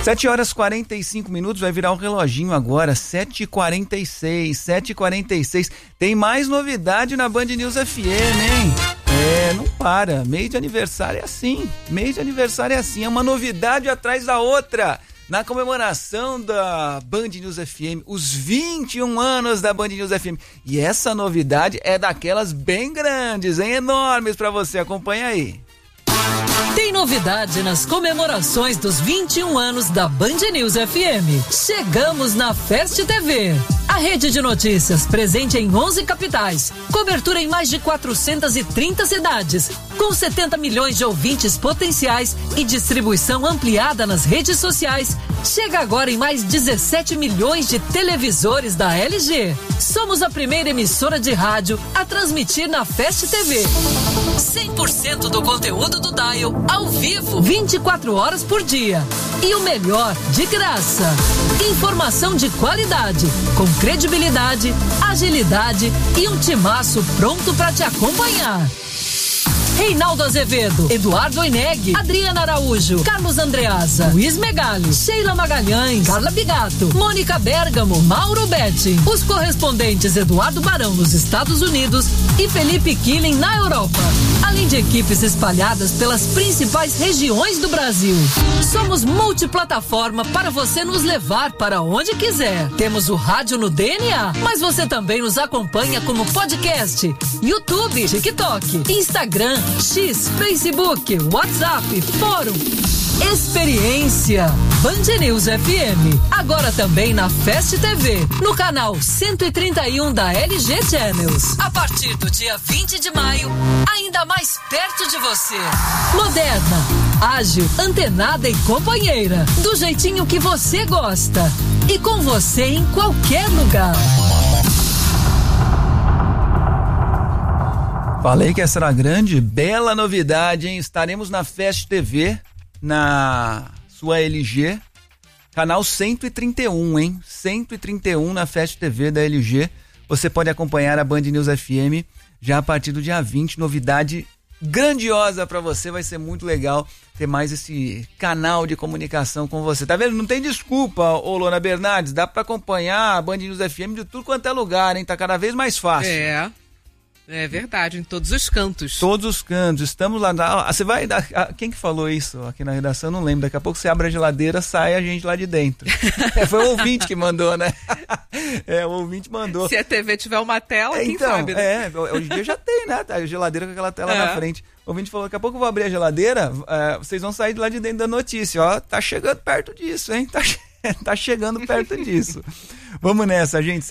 7h45, vai virar um reloginho agora, 7h46. Tem mais novidade na Band News FM, hein? Não para, mês de aniversário é assim, é uma novidade atrás da outra. Na comemoração da Band News FM, os 21 anos da Band News FM. E essa novidade é daquelas bem grandes, hein? Enormes pra você, acompanha aí. Tem novidade nas comemorações dos 21 anos da Band News FM. Chegamos na Fest TV. A rede de notícias presente em 11 capitais. Cobertura em mais de 430 cidades. Com 70 milhões de ouvintes potenciais e distribuição ampliada nas redes sociais. Chega agora em mais 17 milhões de televisores da LG. Somos a primeira emissora de rádio a transmitir na Fest TV. 100% do conteúdo do Dial ao vivo, 24 horas por dia. E o melhor, de graça. Informação de qualidade, com credibilidade, agilidade e um timaço pronto para te acompanhar. Reinaldo Azevedo, Eduardo Oineg, Adriana Araújo, Carlos Andreasa, Luiz Megali, Sheila Magalhães, Carla Bigato, Mônica Bergamo, Mauro Betti. Os correspondentes Eduardo Barão nos Estados Unidos e Felipe Killing na Europa. Além de equipes espalhadas pelas principais regiões do Brasil. Somos multiplataforma para você nos levar para onde quiser. Temos o rádio no DNA, mas você também nos acompanha como podcast, YouTube, TikTok, Instagram, X, Facebook, WhatsApp, Fórum. Experiência Band News FM. Agora também na Fest TV, no canal 131 da LG Channels. A partir do dia 20 de maio, ainda mais perto de você. Moderna, ágil, antenada e companheira. Do jeitinho que você gosta. E com você em qualquer lugar. Falei que essa era a grande, bela novidade, hein? Estaremos na Fest TV, na sua LG, canal 131, hein? 131 na Fest TV da LG. Você pode acompanhar a Band News FM já a partir do dia 20. Novidade grandiosa pra você, vai ser muito legal ter mais esse canal de comunicação com você. Tá vendo? Não tem desculpa, ô Lona Bernardes, dá pra acompanhar a Band News FM de tudo quanto é lugar, hein? Tá cada vez mais fácil. É verdade, em todos os cantos. Todos os cantos, estamos lá. Você vai. Quem que falou isso aqui na redação? Eu não lembro. Daqui a pouco você abre a geladeira, sai a gente lá de dentro. Foi o ouvinte que mandou, né? O ouvinte mandou. Se a TV tiver uma tela, quem sabe, né? Hoje em dia já tem, né? A geladeira com aquela tela na frente. O ouvinte falou: daqui a pouco eu vou abrir a geladeira, vocês vão sair de lá de dentro da notícia. Ó, tá chegando perto disso, hein? Tá chegando perto disso. Vamos nessa, gente.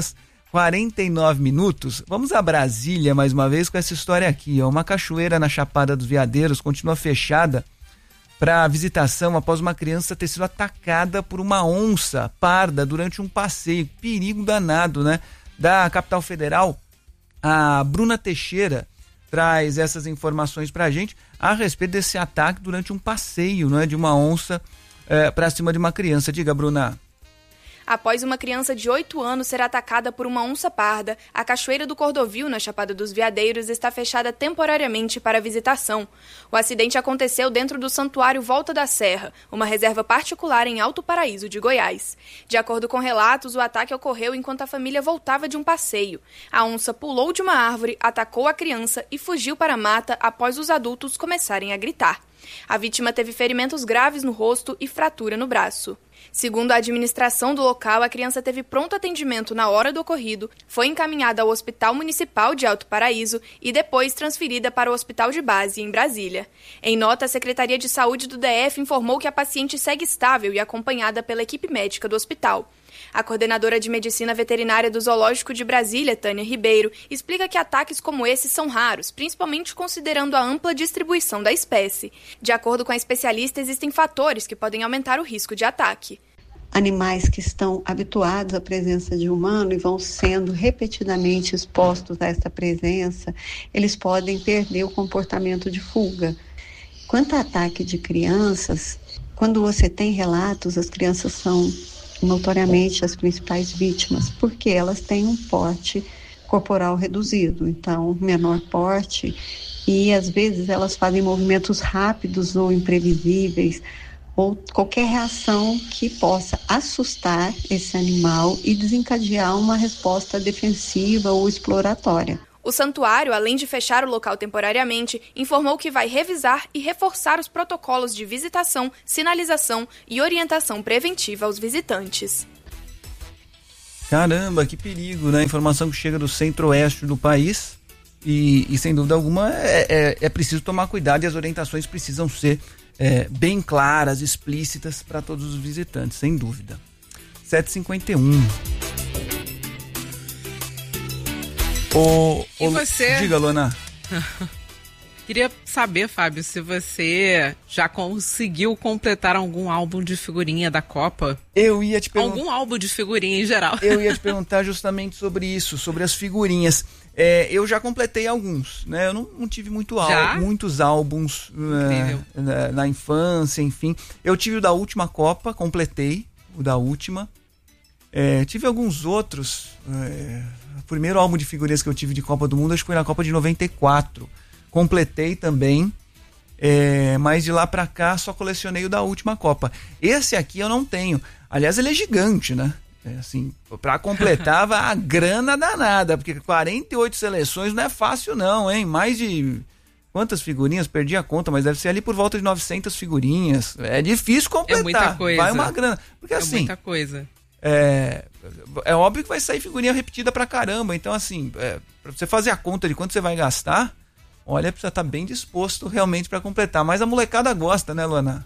7h49. Vamos a Brasília mais uma vez com essa história aqui, ó. Uma cachoeira na Chapada dos Veadeiros continua fechada para visitação após uma criança ter sido atacada por uma onça parda durante um passeio. Perigo danado, né? Da capital federal, a Bruna Teixeira traz essas informações pra gente a respeito desse ataque durante um passeio, né, de uma onça pra cima de uma criança. Diga, Bruna. Após uma criança de 8 anos ser atacada por uma onça parda, a Cachoeira do Cordovil, na Chapada dos Veadeiros, está fechada temporariamente para visitação. O acidente aconteceu dentro do Santuário Volta da Serra, uma reserva particular em Alto Paraíso de Goiás. De acordo com relatos, o ataque ocorreu enquanto a família voltava de um passeio. A onça pulou de uma árvore, atacou a criança e fugiu para a mata após os adultos começarem a gritar. A vítima teve ferimentos graves no rosto e fratura no braço. Segundo a administração do local, a criança teve pronto atendimento na hora do ocorrido, foi encaminhada ao Hospital Municipal de Alto Paraíso e depois transferida para o Hospital de Base, em Brasília. Em nota, a Secretaria de Saúde do DF informou que a paciente segue estável e acompanhada pela equipe médica do hospital. A coordenadora de Medicina Veterinária do Zoológico de Brasília, Tânia Ribeiro, explica que ataques como esse são raros, principalmente considerando a ampla distribuição da espécie. De acordo com a especialista, existem fatores que podem aumentar o risco de ataque. Animais que estão habituados à presença de humano e vão sendo repetidamente expostos a essa presença, eles podem perder o comportamento de fuga. Quanto ao ataque de crianças, quando você tem relatos, as crianças são notoriamente as principais vítimas, porque elas têm um porte corporal reduzido, então menor porte, e às vezes elas fazem movimentos rápidos ou imprevisíveis, ou qualquer reação que possa assustar esse animal e desencadear uma resposta defensiva ou exploratória. O santuário, além de fechar o local temporariamente, informou que vai revisar e reforçar os protocolos de visitação, sinalização e orientação preventiva aos visitantes. Caramba, que perigo, né? Informação que chega do centro-oeste do país e sem dúvida alguma é preciso tomar cuidado e as orientações precisam ser bem claras, explícitas para todos os visitantes, sem dúvida. 7h51. E você? Diga, Luana. Queria saber, Fábio, se você já conseguiu completar algum álbum de figurinha da Copa. Eu ia te perguntar. Algum álbum de figurinha em geral. Eu ia te perguntar justamente sobre isso, sobre as figurinhas. Eu já completei alguns, né? Eu não tive muitos álbuns na infância, enfim. Eu tive o da última Copa, completei o da última. Tive alguns outros. O primeiro álbum de figurinhas que eu tive de Copa do Mundo, acho que foi na Copa de 94. Completei também, mas de lá pra cá só colecionei o da última Copa. Esse aqui eu não tenho. Aliás, ele é gigante, né? Assim, pra completar a grana danada, porque 48 seleções não é fácil não, hein? Mais de quantas figurinhas? Perdi a conta, mas deve ser ali por volta de 900 figurinhas. É difícil completar. É muita coisa. Vai uma grana. Porque assim... muita coisa. É óbvio que vai sair figurinha repetida pra caramba. Então, assim, pra você fazer a conta de quanto você vai gastar, olha, precisa estar bem disposto realmente pra completar. Mas a molecada gosta, né, Luana?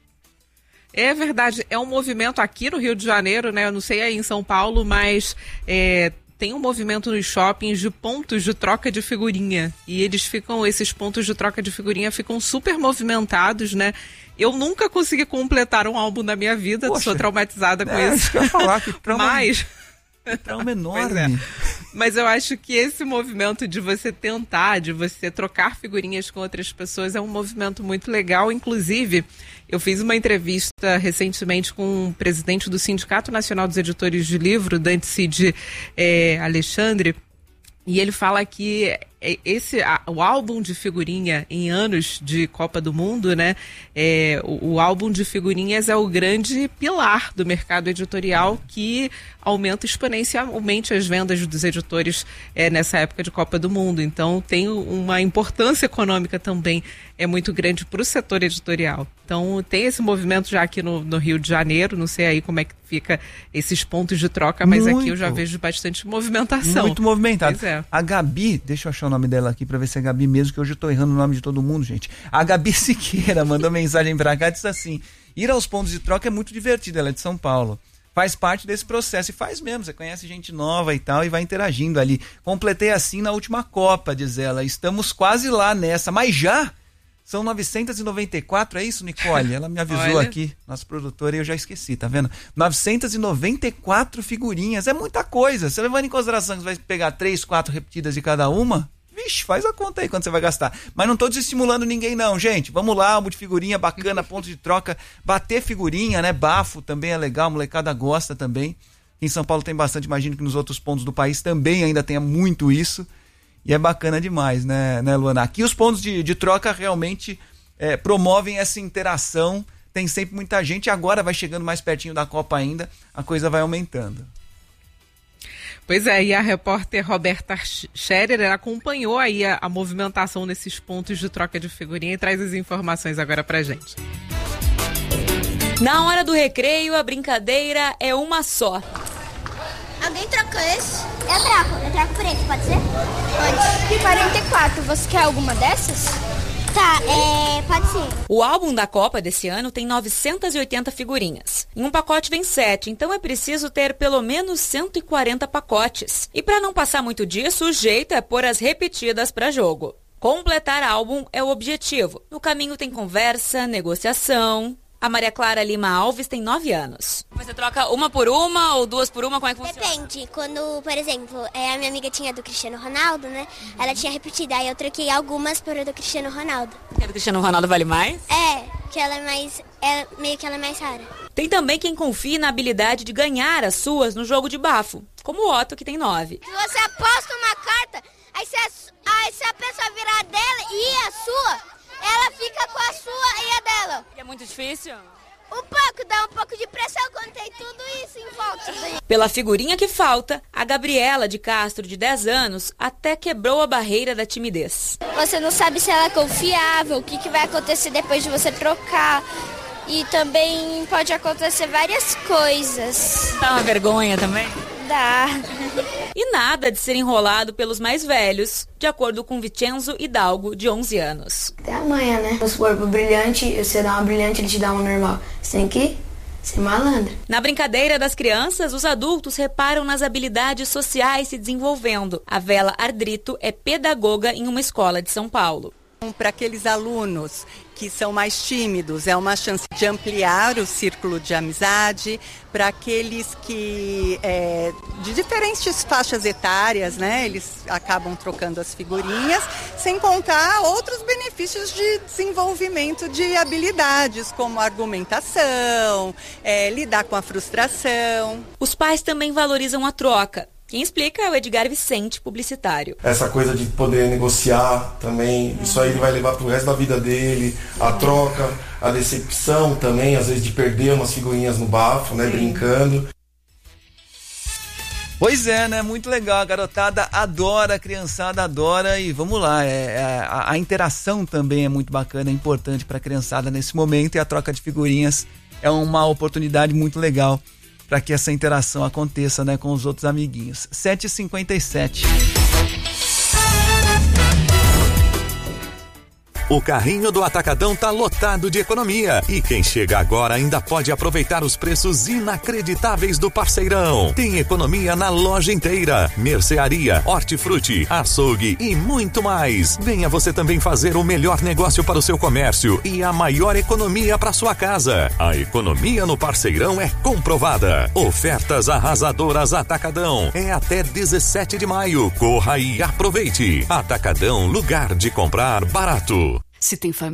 É verdade, é um movimento aqui no Rio de Janeiro, né? Eu não sei aí em São Paulo, mas tem um movimento nos shoppings de pontos de troca de figurinha. E esses pontos de troca de figurinha ficam super movimentados, né? Eu nunca consegui completar um álbum na minha vida, sou traumatizada com isso. Eu ia falar que trauma, mas... trauma enorme. Mas eu acho que esse movimento de você trocar figurinhas com outras pessoas é um movimento muito legal. Inclusive, eu fiz uma entrevista recentemente com o presidente do Sindicato Nacional dos Editores de Livro, Dante Cid Alexandre, e ele fala que o álbum de figurinha em anos de Copa do Mundo, né? O álbum de figurinhas é o grande pilar do mercado editorial que aumenta exponencialmente as vendas dos editores nessa época de Copa do Mundo. Então tem uma importância econômica também muito grande para o setor editorial. Então tem esse movimento já aqui no Rio de Janeiro, não sei aí como é que fica esses pontos de troca, mas aqui eu já vejo bastante movimentação. Muito movimentado. Pois é. A Gabi, deixa eu achar o nome dela aqui pra ver se é Gabi mesmo, que hoje eu tô errando o nome de todo mundo, gente. A Gabi Siqueira mandou mensagem pra cá e disse assim: ir aos pontos de troca é muito divertido, ela é de São Paulo. Faz parte desse processo, e faz mesmo, você conhece gente nova e tal, e vai interagindo ali. Completei assim na última Copa, diz ela, estamos quase lá nessa, mas já são 994, é isso, Nicole? Ela me avisou aqui, nossa produtora, e eu já esqueci, tá vendo? 994 figurinhas, é muita coisa. Você levando em consideração que você vai pegar 3, 4 repetidas de cada uma, vixe, faz a conta aí quanto você vai gastar. Mas não tô desestimulando ninguém não, gente. Vamos lá, álbum de figurinha bacana, ponto de troca, bater figurinha, né? Bafo também é legal, a molecada gosta também. Em São Paulo tem bastante, imagino que nos outros pontos do país também ainda tenha muito isso. E é bacana demais, né, Luana? Aqui os pontos de troca realmente promovem essa interação. Tem sempre muita gente. Agora vai chegando mais pertinho da Copa ainda, a coisa vai aumentando. Pois é, e a repórter Roberta Scherer acompanhou aí a movimentação nesses pontos de troca de figurinha e traz as informações agora pra gente. Na hora do recreio, a brincadeira é uma só. Alguém troca esse? Eu troco por esse, pode ser? Pode. 44, você quer alguma dessas? Tá, pode ser. O álbum da Copa desse ano tem 980 figurinhas. Em um pacote vem 7, então é preciso ter pelo menos 140 pacotes. E para não passar muito disso, o jeito é pôr as repetidas para jogo. Completar álbum é o objetivo. No caminho tem conversa, negociação. A Maria Clara Lima Alves tem 9 anos. Você troca uma por uma ou duas por uma? Como é que funciona? Depende. Quando, por exemplo, a minha amiga tinha do Cristiano Ronaldo, né? Ela tinha repetido, aí eu troquei algumas por a do Cristiano Ronaldo. Porque a do Cristiano Ronaldo vale mais? Que ela é mais... meio que ela é mais rara. Tem também quem confie na habilidade de ganhar as suas no jogo de bafo, como o Otto, que tem 9. Se você aposta uma carta, aí se a pessoa virar dela e a sua... ela fica com a sua e a dela. E é muito difícil? Dá um pouco de pressão quando tem tudo isso em volta. Pela figurinha que falta, a Gabriela de Castro, de 10 anos, até quebrou a barreira da timidez. Você não sabe se ela é confiável, o que vai acontecer depois de você trocar. E também pode acontecer várias coisas. Dá uma vergonha também? Dá. E nada de ser enrolado pelos mais velhos, de acordo com Vincenzo Hidalgo, de 11 anos. Até amanhã, né? Se for pro brilhante, você dá uma brilhante, ele te dá uma normal. Você tem que ser malandro. Na brincadeira das crianças, os adultos reparam nas habilidades sociais se desenvolvendo. A Vela Ardrito é pedagoga em uma escola de São Paulo. Para aqueles alunos que são mais tímidos, é uma chance de ampliar o círculo de amizade. Para aqueles que, de diferentes faixas etárias, né, eles acabam trocando as figurinhas, sem contar outros benefícios de desenvolvimento de habilidades, como argumentação, lidar com a frustração. Os pais também valorizam a troca. Quem explica é o Edgar Vicente, publicitário. Essa coisa de poder negociar também, isso aí ele vai levar pro resto da vida dele, a troca, a decepção também, às vezes de perder umas figurinhas no bafo, né, brincando. Pois é, né, muito legal, a garotada adora, a criançada adora e vamos lá, a interação também é muito bacana, é importante para a criançada nesse momento e a troca de figurinhas é uma oportunidade muito legal para que essa interação aconteça, né, com os outros amiguinhos. 7h57. O carrinho do Atacadão tá lotado de economia e quem chega agora ainda pode aproveitar os preços inacreditáveis do Parceirão. Tem economia na loja inteira, mercearia, hortifruti, açougue e muito mais. Venha você também fazer o melhor negócio para o seu comércio e a maior economia para sua casa. A economia no Parceirão é comprovada. Ofertas arrasadoras Atacadão. É até 17 de maio. Corra e aproveite. Atacadão, lugar de comprar barato. Se tem família